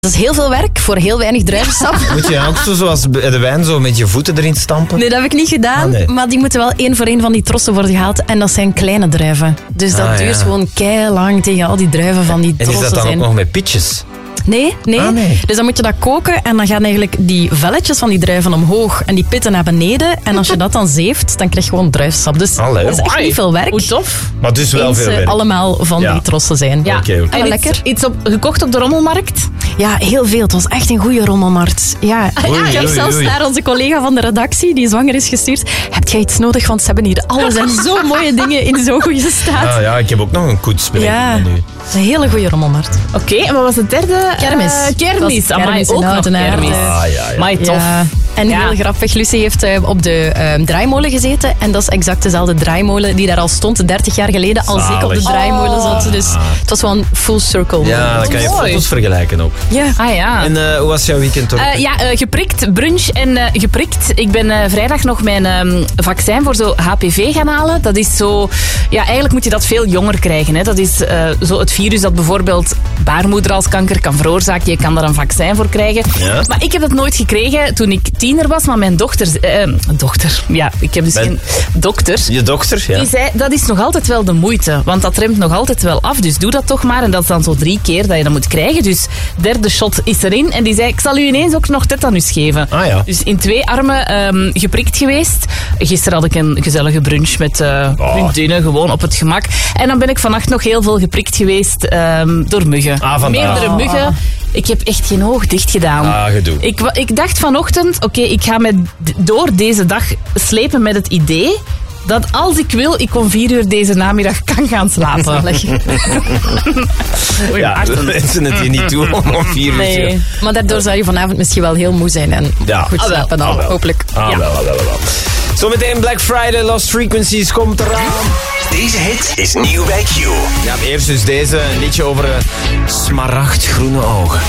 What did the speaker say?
Dat is heel veel werk voor heel weinig druivensap. Moet je ook zo zoals de wijn zo met je voeten erin stampen? Nee, dat heb ik niet gedaan. Nee. Maar die moeten wel 1 voor 1 van die trossen worden gehaald. En dat zijn kleine druiven. Dus dat duurt gewoon keilang tegen al die druiven van die En trossen is dat dan zijn. ook nog met pitjes? Nee. Dus dan moet je dat koken en dan gaan eigenlijk die velletjes van die druiven omhoog en die pitten naar beneden. En als je dat dan zeeft, dan krijg je gewoon druivensap. Dus dat is echt niet veel werk. Hoe tof. Maar dus wel Eens veel werk. allemaal van die trossen zijn. Ja. Oké. En lekker. iets gekocht op de rommelmarkt? Ja, heel veel. Het was echt een goede rommelmarkt. Ja. Ik heb zelfs naar onze collega van de redactie, die zwanger is, gestuurd. Heb jij iets nodig? Want ze hebben hier alles en zo mooie dingen in zo'n goede staat. Ja, ik heb ook nog een koets. Ja, een hele goede rommelmarkt. Oké, en wat was het derde? Kermis. Kermis. Dat was Amai, kermis in ook nog Oudenaarde. kermis. Ja. Amai, tof. Ja. En heel grappig, Lucie heeft op de draaimolen gezeten. En dat is exact dezelfde draaimolen die daar al stond 30 jaar geleden. Als ik op de draaimolen zat. Dus het was wel een full circle. Ja, dan kan je Mooi. foto's vergelijken ook. Ja. Ah ja. En hoe was jouw weekend ook? Geprikt, brunch en geprikt. Ik ben vrijdag nog mijn vaccin voor zo HPV gaan halen. Dat is zo... Ja, eigenlijk moet je dat veel jonger krijgen. Hè. Dat is zo het virus dat bijvoorbeeld baarmoederhalskanker kan veroorzaken. Je kan daar een vaccin voor krijgen. Ja. Maar ik heb dat nooit gekregen toen ik 10 was. Maar mijn dochter... Ja, ik heb dus geen dokter. Je dokter? Ja. Die zei, dat is nog altijd wel de moeite. Want dat remt nog altijd wel af. Dus doe dat toch maar. En dat is dan zo 3 keer dat je dat moet krijgen. Dus derde shot is erin. En die zei, ik zal u ineens ook nog tetanus geven. Ah ja. Dus in 2 armen geprikt geweest. Gisteren had ik een gezellige brunch met vriendinnen. Gewoon op het gemak. En dan ben ik vannacht nog heel veel geprikt geweest door muggen. Vandaag. Meerdere muggen. Ik heb echt geen oog dicht gedaan. Gedoe. Ik dacht vanochtend, oké, ik ga me door deze dag slepen met het idee dat als ik wil, ik om 4 uur deze namiddag kan gaan slapen. Ja, de mensen het hier niet doen om 4 uur. Nee. Maar daardoor zou je vanavond misschien wel heel moe zijn. En goed slapen dan, hopelijk. Wel. Zometeen Black Friday, Lost Frequencies komt eraan. Deze hit is nieuw bij Q. Ja, eerst dus deze, een liedje over smaragdgroene ogen.